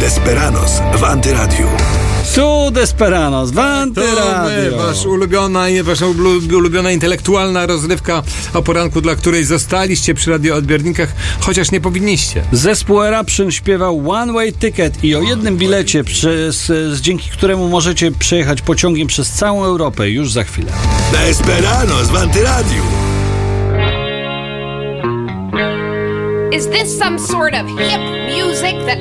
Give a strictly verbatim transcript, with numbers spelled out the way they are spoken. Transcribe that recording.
Desperados w Antyradiu. Su Desperados w Antyradiu. To wasz ulubiona, wasza ulubiona intelektualna rozrywka o poranku, dla której zostaliście przy radioodbiornikach, chociaż nie powinniście. Zespół Eruption śpiewał One Way Ticket i o jednym bilecie, przez, dzięki któremu możecie przejechać pociągiem przez całą Europę już za chwilę. Desperados w Antyradiu. Is this some sort of hip music that